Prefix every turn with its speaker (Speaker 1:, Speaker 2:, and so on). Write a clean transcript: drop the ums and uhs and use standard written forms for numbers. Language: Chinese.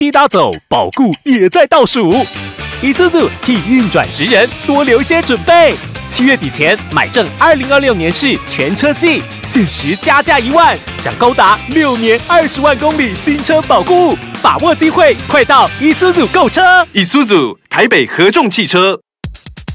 Speaker 1: 滴答走，保固也在倒数。Isuzu 替运转职人多留些准备。7月底前买正2026年式全车系，限时加价1万，享高达6年20万公里新车保固，把握机会，快到 Isuzu 购车。
Speaker 2: Isuzu 台北合众汽车。